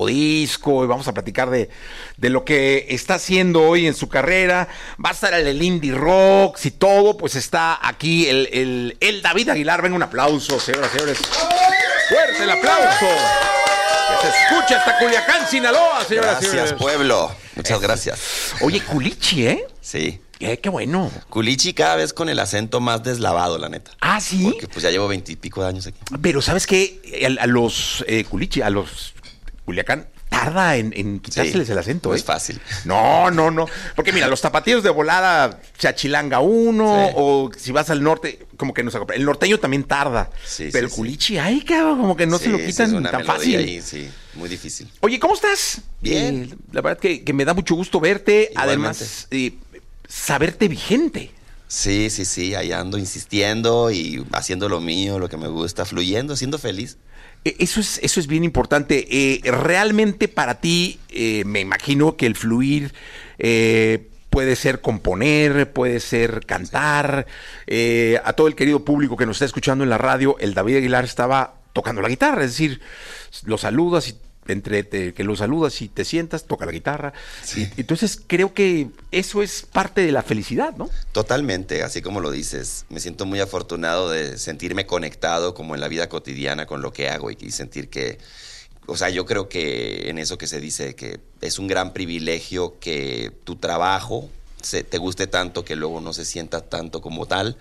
disco, y vamos a platicar de lo que está haciendo hoy en su carrera. Va a estar el Indie Rocks y todo, pues está aquí el David Aguilar. Venga, un aplauso, señoras y señores. Fuerte el aplauso. Que se escucha hasta Culiacán, Sinaloa, señoras y señores. Gracias, pueblo. Muchas gracias. Oye, Culichi, ¿eh? Sí. Qué bueno. Culichi cada vez con el acento más deslavado, la neta. Ah, ¿sí? Porque pues ya llevo 20 y pico de años aquí. Pero ¿sabes qué? A los Culichi, a los Culiacán, tarda en quitárseles el acento, no ¿eh? es fácil. No. Porque mira, los tapatíos de volada se achilanga uno, sí. O si vas al norte, como que no se acopla. El norteño también tarda. Sí, pero el Culichi, ay, cabrón, como que no se lo quitan tan fácil. Ahí, sí, muy difícil. Oye, ¿cómo estás? Bien. La verdad que me da mucho gusto verte. Igualmente. Además, saberte vigente. Sí, ahí ando insistiendo y haciendo lo mío, lo que me gusta, fluyendo, siendo feliz. Eso es bien importante. Realmente para ti, me imagino que el fluir puede ser componer, puede ser cantar. A todo el querido público que nos está escuchando en la radio, el David Aguilar estaba tocando la guitarra, es decir, lo saludas y que lo saludas y te sientas, toca la guitarra. Sí. Entonces creo que eso es parte de la felicidad, ¿no? Totalmente, así como lo dices. Me siento muy afortunado de sentirme conectado como en la vida cotidiana con lo que hago y sentir que, o sea, yo creo que en eso que se dice que es un gran privilegio que tu trabajo te guste tanto, que luego no se sienta tanto como tal.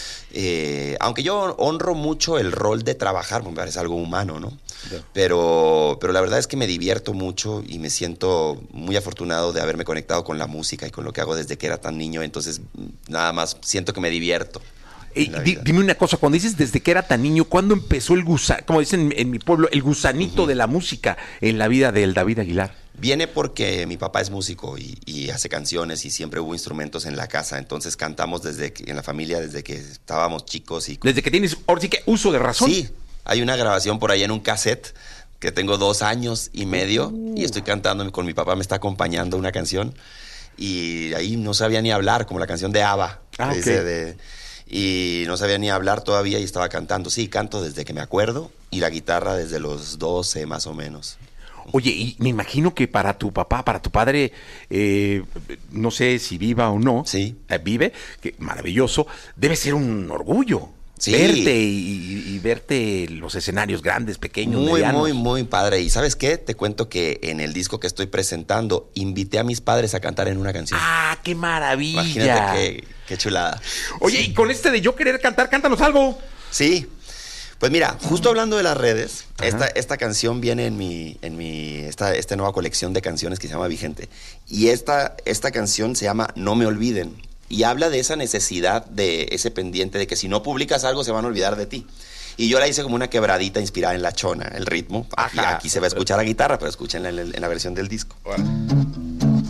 Aunque yo honro mucho el rol de trabajar, me parece algo humano, ¿no? Yeah. Pero la verdad es que me divierto mucho y me siento muy afortunado de haberme conectado con la música y con lo que hago desde que era tan niño. Entonces, nada más siento que me divierto. Dime una cosa, cuando dices desde que era tan niño, ¿cuándo empezó el gusanito, como dicen en mi pueblo, el gusanito de la música en la vida del David Aguilar? Viene porque mi papá es músico y hace canciones y siempre hubo instrumentos en la casa. Entonces cantamos en la familia desde que estábamos chicos. Desde que tienes, ahora sí que uso de razón. Sí, hay una grabación por ahí en un cassette que tengo 2 años y medio y estoy cantando con mi papá, me está acompañando una canción y ahí no sabía ni hablar, como la canción de ABBA. Okay. Y no sabía ni hablar todavía y estaba cantando. Sí, canto desde que me acuerdo y la guitarra desde los 12 más o menos. Oye, y me imagino que para tu papá, para tu padre, no sé si viva o no, sí. Vive, que maravilloso, debe ser un orgullo. Sí. Verte y verte los escenarios grandes, pequeños, medianos. Muy padre. ¿Y sabes qué? Te cuento que en el disco que estoy presentando, invité a mis padres a cantar en una canción. ¡Ah, qué maravilla! Imagínate qué chulada. Oye, sí. Y con este de yo querer cantar, cántanos algo. Sí. Pues mira, justo hablando de las redes, esta canción viene en esta nueva colección de canciones que se llama Vigente. Y esta canción se llama No me olviden. Y habla de esa necesidad, de ese pendiente de que si no publicas algo se van a olvidar de ti. Y yo la hice como una quebradita inspirada en La Chona, el ritmo. Aquí se va a escuchar la guitarra, pero escúchenla en la versión del disco. Bueno.